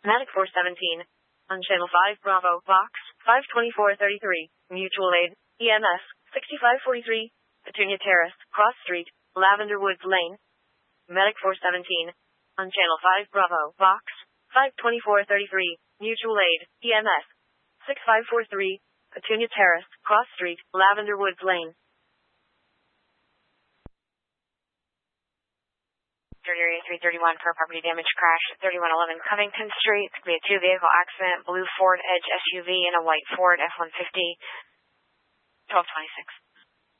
Medic 417. On Channel 5 Bravo, Box 52433. Mutual Aid, EMS 6543. Petunia Terrace, Cross Street, Lavender Woods Lane. Medic 417. On Channel 5 Bravo, Box 52433. Mutual Aid, EMS 6543. Petunia Terrace, Cross Street, Lavender Woods Lane. Area 331 for a property damage crash at 3111 Covington Street. Could be a two-vehicle accident, blue Ford Edge SUV and a white Ford F-150. 1226.